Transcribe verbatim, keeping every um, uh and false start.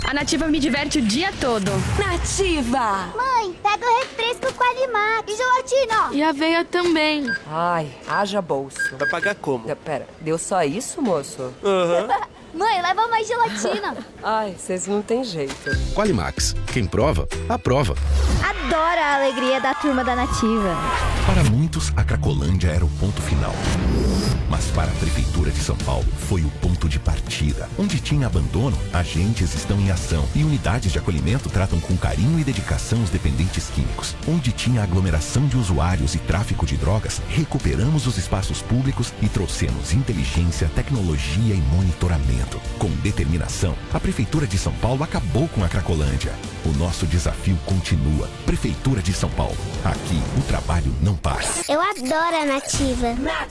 A Nativa me diverte o dia todo. Nativa! Mãe, pega o refresco com a Limax. E gelatina. E a aveia também. Ai, haja bolso. Vai pagar como? Deu- Pera, deu só isso, moço? Aham. Mãe, leva mais gelatina. Ai, vocês não tem jeito. Qualimax. Quem prova, aprova. Adoro a alegria da turma da Nativa. Para muitos, a Cracolândia era o ponto final. Mas para a Prefeitura de São Paulo, foi o ponto de partida. Onde tinha abandono, agentes estão em ação e unidades de acolhimento tratam com carinho e dedicação os dependentes químicos. Onde tinha aglomeração de usuários e tráfico de drogas, recuperamos os espaços públicos e trouxemos inteligência, tecnologia e monitoramento. Com determinação, a Prefeitura de São Paulo acabou com a Cracolândia. O nosso desafio continua. Prefeitura de São Paulo. Aqui, o trabalho não para. Eu adoro a Nativa.